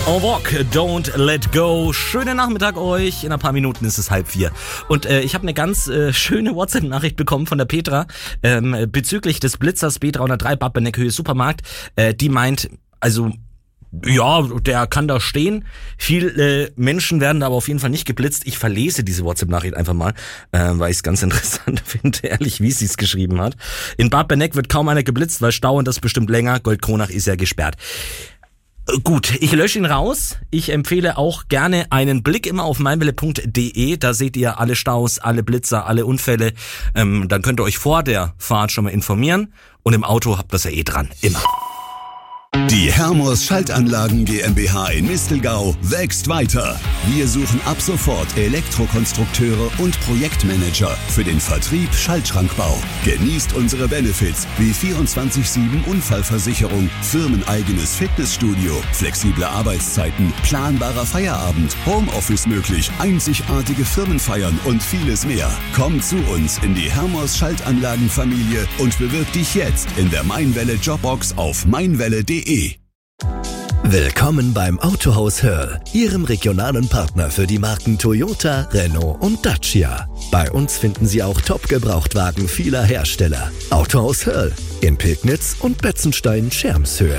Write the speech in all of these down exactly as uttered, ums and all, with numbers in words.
Oh, walk, don't let go. Schönen Nachmittag euch. In ein paar Minuten ist es halb vier. Und äh, ich habe eine ganz äh, schöne WhatsApp-Nachricht bekommen von der Petra ähm, bezüglich des Blitzers B dreihundertdrei Bad Beneckhöhe Supermarkt. Äh, die meint, also ja, der kann da stehen. Viele äh, Menschen werden da aber auf jeden Fall nicht geblitzt. Ich verlese diese WhatsApp-Nachricht einfach mal, äh, weil ich es ganz interessant finde, ehrlich, wie sie es geschrieben hat. In Bad Benneck wird kaum einer geblitzt, weil Stau und das bestimmt länger. Goldkronach ist ja gesperrt. Gut, ich lösche ihn raus. Ich empfehle auch gerne einen Blick immer auf meinwelle punkt de. Da seht ihr alle Staus, alle Blitzer, alle Unfälle. Ähm, dann könnt ihr euch vor der Fahrt schon mal informieren. Und im Auto habt ihr das ja eh dran. Immer. Die Hermos Schaltanlagen GmbH in Mistelgau wächst weiter. Wir suchen ab sofort Elektrokonstrukteure und Projektmanager für den Vertrieb Schaltschrankbau. Genießt unsere Benefits wie vierundzwanzig sieben Unfallversicherung, firmeneigenes Fitnessstudio, flexible Arbeitszeiten, planbarer Feierabend, Homeoffice möglich, einzigartige Firmenfeiern und vieles mehr. Komm zu uns in die Hermos Schaltanlagenfamilie und bewirb dich jetzt in der Mainwelle Jobbox auf mainwelle punkt de. Willkommen beim Autohaus Hörl, Ihrem regionalen Partner für die Marken Toyota, Renault und Dacia. Bei uns finden Sie auch Top-Gebrauchtwagen vieler Hersteller. Autohaus Hörl in Pegnitz und Betzenstein-Schermshöhe.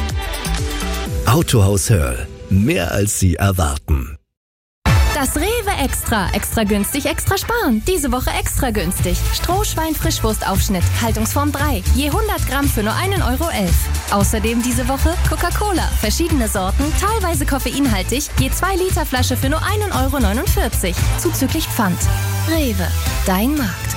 Autohaus Hörl, mehr als Sie erwarten. Das Rewe Extra. Extra günstig, extra sparen. Diese Woche extra günstig. Strohschwein-Frischwurstaufschnitt, Haltungsform drei. Je hundert Gramm für nur einen Euro elf. Außerdem diese Woche Coca-Cola. Verschiedene Sorten, teilweise koffeinhaltig. Je zwei Liter Flasche für nur einen Euro neunundvierzig. Zuzüglich Pfand. Rewe. Dein Markt.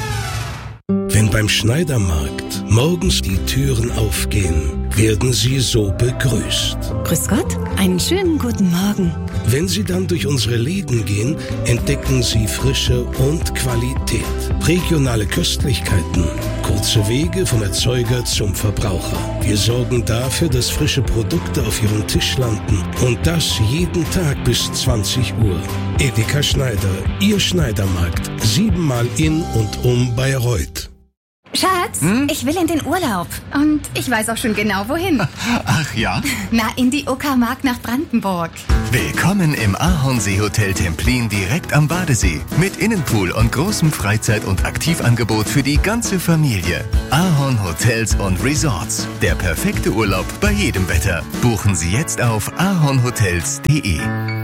Wenn beim Schneidermarkt morgens die Türen aufgehen, werden Sie so begrüßt. Grüß Gott, einen schönen guten Morgen. Wenn Sie dann durch unsere Läden gehen, entdecken Sie Frische und Qualität. Regionale Köstlichkeiten, kurze Wege vom Erzeuger zum Verbraucher. Wir sorgen dafür, dass frische Produkte auf Ihrem Tisch landen. Und das jeden Tag bis zwanzig Uhr. Edeka Schneider, Ihr Schneidermarkt. Siebenmal in und um Bayreuth. Schatz, hm? ich will in den Urlaub. Und ich weiß auch schon genau, wohin. Ach ja? Na, in die Uckermark nach Brandenburg. Willkommen im Ahornsee-Hotel Templin direkt am Badesee. Mit Innenpool und großem Freizeit- und Aktivangebot für die ganze Familie. Ahorn Hotels und Resorts. Der perfekte Urlaub bei jedem Wetter. Buchen Sie jetzt auf ahornhotels punkt de.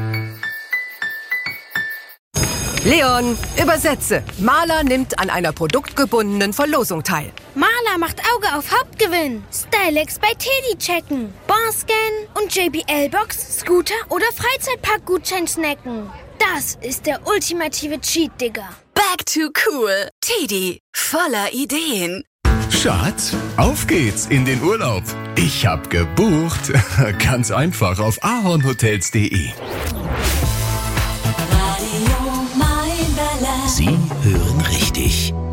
Leon, übersetze. Maler nimmt an einer produktgebundenen Verlosung teil. Maler macht Auge auf Hauptgewinn. Stylex bei Teddy checken. Barscan und J B L-Box, Scooter oder Freizeitparkgutschein snacken. Das ist der ultimative Cheat, Digga. Back to cool. Teddy, voller Ideen. Schatz, auf geht's in den Urlaub. Ich hab gebucht. Ganz einfach auf ahornhotels punkt de. Sie hören richtig.